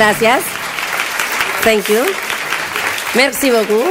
Gracias. Thank you. Merci beaucoup.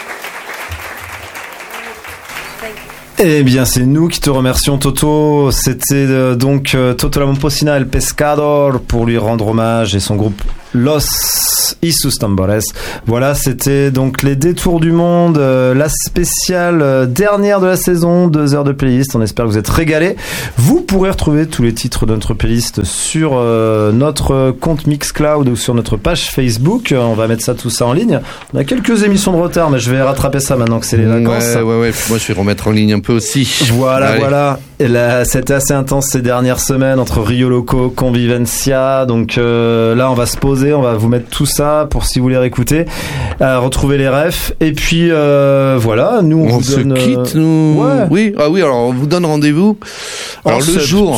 Eh bien, c'est nous qui te remercions, Toto. C'était donc Toto La Momposina, El Pescador, pour lui rendre hommage, et son groupe Los y sus tambores. Voilà, c'était donc les détours du monde, la spéciale dernière de la saison, 2 heures de playlist. On espère que vous êtes régalés. Vous pourrez retrouver tous les titres de notre playlist sur notre compte Mixcloud ou sur notre page Facebook. On va mettre tout ça en ligne. On a quelques émissions de retard, mais je vais rattraper ça maintenant que c'est les vacances. Ouais. Moi, je vais remettre en ligne un peu aussi. Voilà. Et là, c'était assez intense ces dernières semaines entre Rio Loco, Convivencia. Donc là, on va se poser. On va vous mettre tout ça pour si vous voulez réécouter, retrouver les refs. Et puis voilà, nous on vous se donne. Quitte, nous. Ouais. Oui. Alors on vous donne rendez-vous. Alors le jour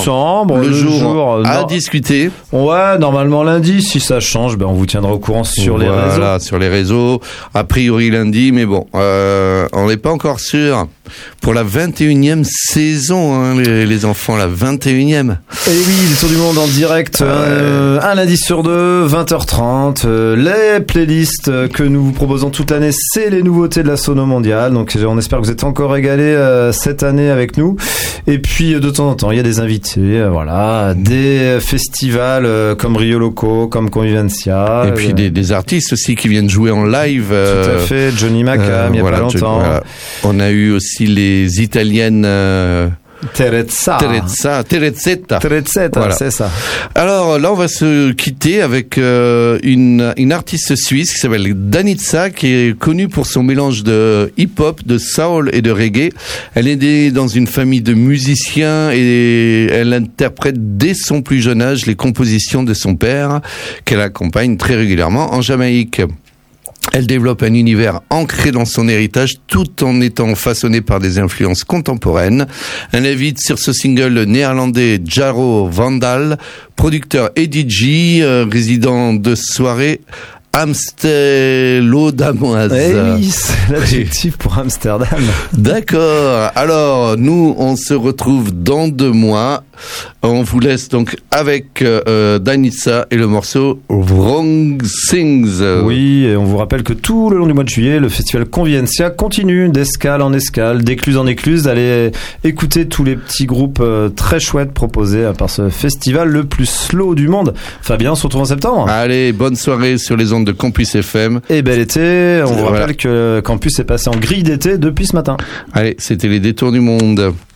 à discuter. Ouais, normalement lundi. Si ça change, on vous tiendra au courant sur les réseaux. Voilà, sur les réseaux. A priori lundi, mais bon, on n'est pas encore sûr. Pour la 21e saison, hein, les enfants, la 21e. Et oui, le tour du monde en direct, un lundi sur 2, 20h30. Les playlists que nous vous proposons toute l'année, c'est les nouveautés de la sono mondiale. Donc on espère que vous êtes encore régalés cette année avec nous. Et puis de temps en temps, il y a des invités, des festivals comme Rio Loco, comme Convivencia. Et puis des artistes aussi qui viennent jouer en live. Tout à fait, Johnny Macam, il y a pas longtemps. On a eu aussi les Italiennes Terezza, voilà. C'est ça. Alors là, on va se quitter avec une artiste suisse qui s'appelle Danica, qui est connue pour son mélange de hip-hop, de soul et de reggae. Elle est née dans une famille de musiciens et elle interprète dès son plus jeune âge les compositions de son père, qu'elle accompagne très régulièrement en Jamaïque. Elle développe un univers ancré dans son héritage tout en étant façonnée par des influences contemporaines. Elle invite sur ce single le néerlandais Jaro Vandal, producteur et DJ, résident de soirée amstelodamoise. Eh oui, c'est l'adjectif pour Amsterdam. D'accord. Alors, nous, on se retrouve dans 2 mois. On vous laisse donc avec Danica et le morceau Wrong Things. Oui, et on vous rappelle que tout le long du mois de juillet, le festival Convivencia continue d'escale en escale, d'écluse en écluse. Allez écouter tous les petits groupes très chouettes proposés par ce festival le plus slow du monde. Fabien, on se retrouve en septembre. Allez, bonne soirée sur les ondes de Campus FM. Et bel été. On vous rappelle que Campus est passé en grille d'été depuis ce matin. Allez, c'était les détours du monde.